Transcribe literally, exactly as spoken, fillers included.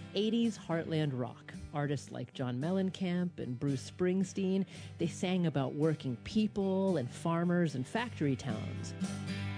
eighties heartland rock. Artists like John Mellencamp and Bruce Springsteen, they sang about working people and farmers and factory towns.